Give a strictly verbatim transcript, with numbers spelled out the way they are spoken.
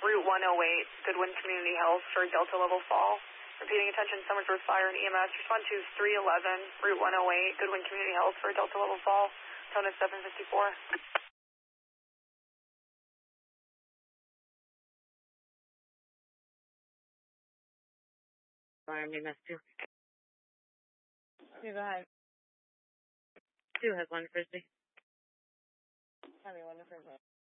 Route one oh eight, Goodwin Community Health for Delta level fall. Repeating attention, Somersworth Fire and E M S. Respond to three eleven, Route one oh eight, Goodwin Community Health for Delta level fall. Tone is seven fifty-four. Farm, E M S two. You go ahead. Two has one frisbee. Tell me one frisbee.